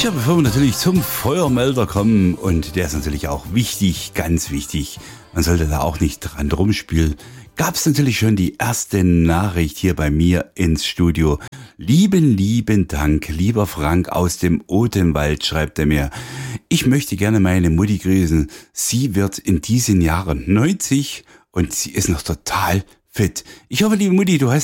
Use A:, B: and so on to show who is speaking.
A: Ja, bevor wir natürlich zum Feuermelder kommen, und der ist natürlich auch wichtig, ganz wichtig, man sollte da auch nicht dran rumspielen, gab es natürlich schon die erste Nachricht hier bei mir ins Studio. Lieben Dank, lieber Frank aus dem Odenwald, schreibt er mir. Ich möchte gerne meine Mutti grüßen. Sie wird in diesen Jahren 90 und sie ist noch total fit. Ich hoffe, liebe Mutti, du hast